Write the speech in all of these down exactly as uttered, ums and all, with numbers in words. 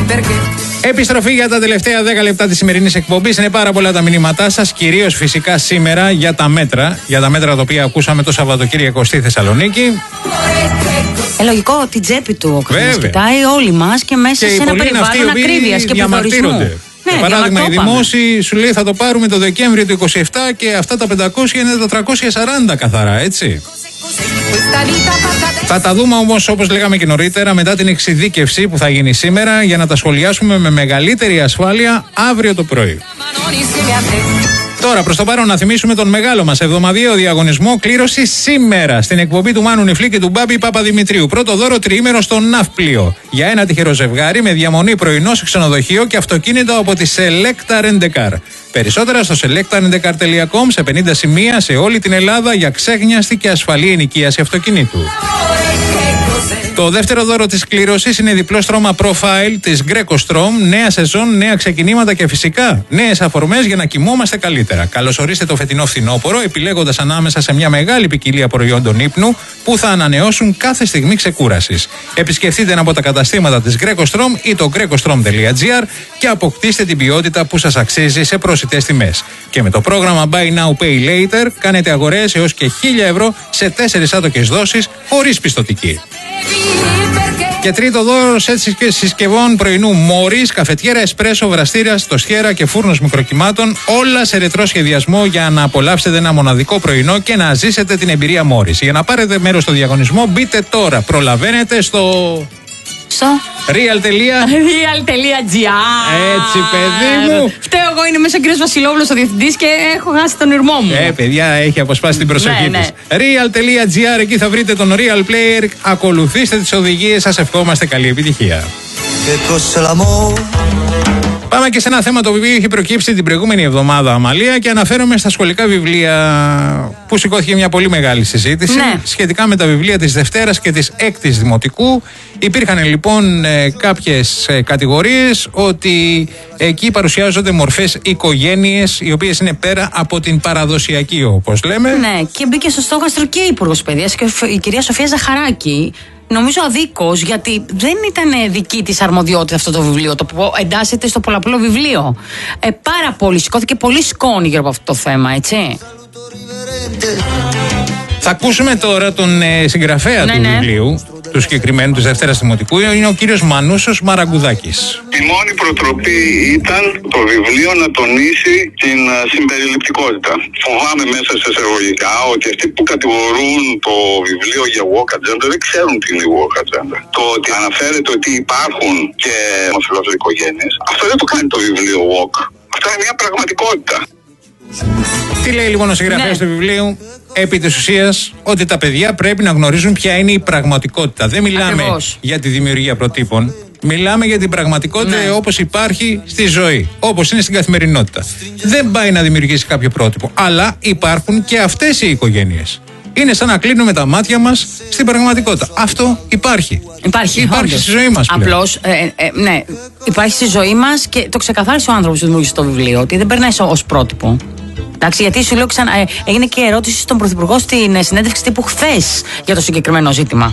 Επιστροφή για τα τελευταία δέκα λεπτά της σημερινής εκπομπής. Είναι πάρα πολλά τα μηνύματά σας, κυρίως φυσικά σήμερα για τα μέτρα. Για τα μέτρα τα οποία ακούσαμε το Σαββατοκύριακο στη Θεσσαλονίκη. Ε, λογικό, την τσέπη του ο καθένας κοιτάει, όλοι μας και μέσα και σε ένα περιβάλλον ακρίβειας και πληθωρισμού. Ναι, για παράδειγμα, οι δημόσιοι σου λέει θα το πάρουμε το Δεκέμβριο του είκοσι επτά και αυτά τα πεντακόσια είναι τα τριακόσια σαράντα καθαρά, έτσι. Θα τα δούμε όμως, όπως λέγαμε και νωρίτερα, μετά την εξειδίκευση που θα γίνει σήμερα για να τα σχολιάσουμε με μεγαλύτερη ασφάλεια αύριο το πρωί. Τώρα, προς το παρόν, να θυμίσουμε τον μεγάλο μας εβδομαδιαίο διαγωνισμό κλήρωση σήμερα στην εκπομπή του Μάνου Νιφλή και του Μπάμπη Παπαδημητρίου. Πρώτο δώρο τριήμερο στο Ναύπλιο για ένα τυχερό ζευγάρι με διαμονή πρωινό σε ξενοδοχείο και αυτοκίνητο από τη Selecta Rent-A-Car. Περισσότερα στο selecta rent a car dot com σε πενήντα σημεία σε όλη την Ελλάδα για ξέχνιαστη και ασφαλή ενοικίαση αυτοκινήτου. Το δεύτερο δώρο της κλήρωσης είναι διπλό στρώμα profile της Greco Strom, νέα σεζόν, νέα ξεκινήματα και φυσικά νέες αφορμές για να κοιμόμαστε καλύτερα. Καλωσορίστε το φετινό φθινόπωρο, επιλέγοντας ανάμεσα σε μια μεγάλη ποικιλία προϊόντων ύπνου που θα ανανεώσουν κάθε στιγμή ξεκούρασης. Επισκεφτείτε ένα από τα καταστήματα της Greco Strom ή το greco strom dot gr και αποκτήστε την ποιότητα που σας αξίζει σε προσιτές τιμές. Και με το πρόγραμμα Buy Now Pay Later κάνετε αγορές έως και χίλια ευρώ σε τέσσερις άτοκες δόσεις χωρίς πιστωτική. Και τρίτο δώρο σετ συσκευών πρωινού Μόρις, καφετιέρα, εσπρέσο, βραστήρα, στοσιέρα και φούρνος μικροκυμάτων, όλα σε ρετρό σχεδιασμό για να απολαύσετε ένα μοναδικό πρωινό και να ζήσετε την εμπειρία Μόρις. Για να πάρετε μέρος στο διαγωνισμό, μπείτε τώρα. Προλαβαίνετε στο. Στο real.gr. Έτσι, παιδί μου. Φταίω εγώ, είναι μέσα ο κύριος Βασιλόπουλος ο διευθυντής και έχω χάσει τον ήρμό μου. Ε, παιδιά, έχει αποσπάσει την προσοχή ναι, της. Ναι. real.gr, εκεί θα βρείτε τον Real Player. Ακολουθήστε τις οδηγίες, σας ευχόμαστε καλή επιτυχία. Πάμε και σε ένα θέμα το οποίο είχε προκύψει την προηγούμενη εβδομάδα, Αμαλία, και αναφέρομαι στα σχολικά βιβλία που σηκώθηκε μια πολύ μεγάλη συζήτηση ναι. σχετικά με τα βιβλία της Δευτέρας και της Έκτης Δημοτικού. Υπήρχαν λοιπόν ε, κάποιες ε, κατηγορίες ότι εκεί παρουσιάζονται μορφές οικογένειες οι οποίες είναι πέρα από την παραδοσιακή, όπως λέμε. Ναι, και μπήκε στο στόχαστρο και η Υπουργός Παιδείας και η κυρία Σοφία Ζαχαράκη. Νομίζω αδίκως, γιατί δεν ήταν δική της αρμοδιότητα αυτό το βιβλίο, το που εντάσσεται στο πολλαπλό βιβλίο. Ε, πάρα πολύ, σηκώθηκε πολύ σκόνη γύρω από αυτό το θέμα, έτσι. Θα ακούσουμε τώρα τον ε, συγγραφέα ναι, του ναι. βιβλίου, του συγκεκριμένου της Δευτέρας Δημοτικού, είναι ο κύριος Μανούσος Μαραγκουδάκης. Η μόνη προτροπή ήταν το βιβλίο να τονίσει την uh, συμπεριληπτικότητα. Φοβάμαι μέσα σε εισαγωγικά ότι αυτοί που κατηγορούν το βιβλίο για woke agenda δεν ξέρουν τι είναι η woke agenda. Το ότι αναφέρεται ότι υπάρχουν και ομοφυλόφιλες οικογένειες, αυτό δεν το κάνει το βιβλίο woke. Αυτό είναι μια πραγματικότητα. Τι λέει λοιπόν ο συγγραφέας ναι. του βιβλίου? Επί της ουσίας ότι τα παιδιά πρέπει να γνωρίζουν ποια είναι η πραγματικότητα. Δεν μιλάμε Ακριβώς. για τη δημιουργία προτύπων. Μιλάμε για την πραγματικότητα ναι. όπως υπάρχει στη ζωή, όπως είναι στην καθημερινότητα. Δεν πάει να δημιουργήσει κάποιο πρότυπο, αλλά υπάρχουν και αυτές οι οικογένειες. Είναι σαν να κλείνουμε τα μάτια μας στην πραγματικότητα. Αυτό υπάρχει. Υπάρχει, υπάρχει όντως. στη ζωή μας. Απλώς, ε, ε, ναι, υπάρχει στη ζωή μας και το ξεκαθάρισε ο άνθρωπος που δημιούργησε το βιβλίο, ότι δεν περνάει ως πρότυπο. Εντάξει, γιατί σου λέω ξανά, ε, έγινε και ερώτηση στον Πρωθυπουργό στην ε, συνέντευξη τύπου χθες για το συγκεκριμένο ζήτημα.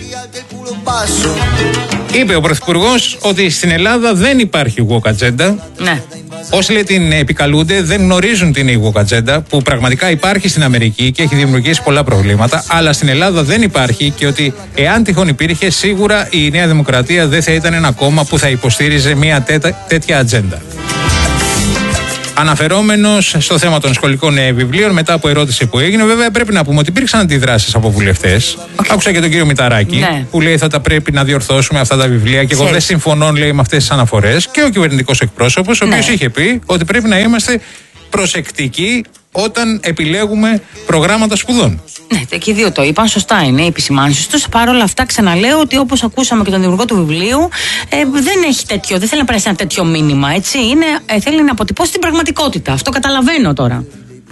Είπε ο Πρωθυπουργός ότι στην Ελλάδα δεν υπάρχει woke agenda. Ναι. Όσοι λέει την επικαλούνται δεν γνωρίζουν την woke agenda που πραγματικά υπάρχει στην Αμερική και έχει δημιουργήσει πολλά προβλήματα, αλλά στην Ελλάδα δεν υπάρχει και ότι εάν τυχόν υπήρχε, σίγουρα η Νέα Δημοκρατία δεν θα ήταν ένα κόμμα που θα υποστήριζε μια τέτα, τέτοια ατζέντα. Αναφερόμενος στο θέμα των σχολικών ε, βιβλίων, μετά από ερώτηση που έγινε, βέβαια πρέπει να πούμε ότι υπήρξαν αντιδράσεις από βουλευτές. Okay. Άκουσα και τον κύριο Μηταράκη ναι. που λέει θα πρέπει να διορθώσουμε αυτά τα βιβλία και εγώ δεν συμφωνώ, λέει, με αυτές τις αναφορές. Και ο κυβερνητικός εκπρόσωπος, ο οποίος ναι. είχε πει ότι πρέπει να είμαστε προσεκτικοί όταν επιλέγουμε προγράμματα σπουδών. Ναι, και οι δύο το είπαν, σωστά είναι οι επισημάνσεις τους. Παρ' όλα αυτά, ξαναλέω ότι όπως ακούσαμε και τον δημιουργό του βιβλίου, ε, δεν έχει τέτοιο, δεν θέλει να περάσει ένα τέτοιο μήνυμα. Έτσι. Είναι, ε, θέλει να αποτυπώσει την πραγματικότητα. Αυτό καταλαβαίνω τώρα.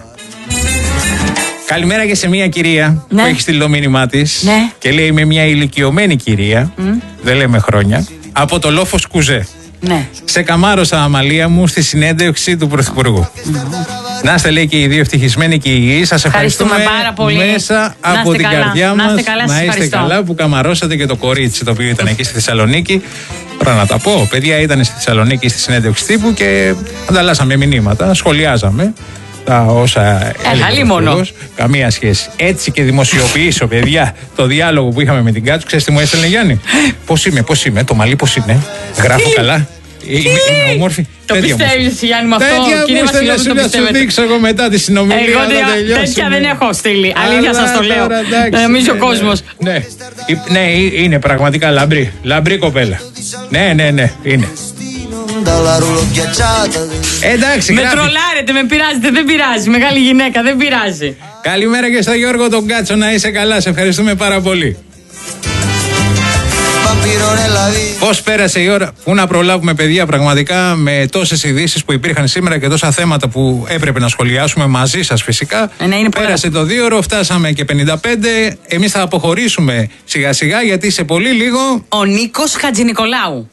Καλημέρα και σε μια κυρία ναι. που έχει στείλει το μήνυμά της ναι. και λέει είμαι μια ηλικιωμένη κυρία, mm. δεν λέμε χρόνια, από το Λόφο Σκουζέ. Ναι. Σε καμάρωσα, Αμαλία μου, στη συνέντευξη του Πρωθυπουργού. Mm. Να είστε, λέει, και οι δύο ευτυχισμένοι και υγιείς. Σας ευχαριστούμε, ευχαριστούμε πάρα πολύ. Μέσα από την καλά. καρδιά μας. Να είστε καλά, να είστε καλά που καμαρώσατε και το κορίτσι το οποίο ήταν εκεί στη Θεσσαλονίκη. Τώρα να τα πω. Παιδιά ήταν στη Θεσσαλονίκη στη συνέντευξη τύπου και ανταλλάσσαμε μηνύματα, σχολιάζαμε τα όσα έλεγε ο Υπουργός. Καμία σχέση. Έτσι και δημοσιοποιήσω, παιδιά, το διάλογο που είχαμε με την Κάτσου. Ξέρεις τι μου έστελνε, Γιάννη? Πώς είμαι, πώς είμαι, το μαλλί πώς είναι, γράφω καλά. Είμαι όμορφη. Το πιστεύεις, Γιάννη, με αυτό? Κύριε Βασιλιά, το πιστεύετε? Θα σου δείξω εγώ μετά τη συνομιλία. Εγώ τέτοια δεν έχω στείλει. Αλήθεια σας το λέω. Νομίζει ο κόσμος. Ναι, ναι, είναι πραγματικά λαμπρή. Λαμπρή κοπέλα. Ναι, ναι, ναι, είναι. Εντάξει, με τρολάρετε, με πειράζετε, δεν πειράζει. Μεγάλη γυναίκα, δεν πειράζει. Καλημέρα και στο Γιώργο τον Κάτσο, να είσαι καλά. Σε ευχαριστούμε πάρα πολύ. Πώς πέρασε η ώρα? Πού να προλάβουμε, παιδιά, πραγματικά, με τόσες ειδήσεις που υπήρχαν σήμερα και τόσα θέματα που έπρεπε να σχολιάσουμε μαζί σας φυσικά. Ε, ναι, πέρασε το δύο ώρο, φτάσαμε και πενήντα πέντε. Εμείς θα αποχωρήσουμε σιγά σιγά γιατί σε πολύ λίγο ο Νίκος Χατζηνικολάου.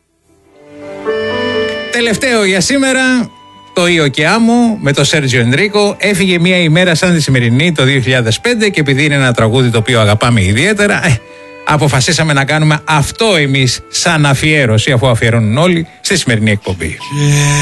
Τελευταίο για σήμερα, το Io και Amo με τον Σέρτζιο Ενρίκο. Έφυγε μια ημέρα σαν τη σημερινή το δύο χιλιάδες πέντε και επειδή είναι ένα τραγούδι το οποίο αγαπάμε ιδιαίτερα, ε, αποφασίσαμε να κάνουμε αυτό εμείς σαν αφιέρωση, αφού αφιερώνουν όλοι, στη σημερινή εκπομπή.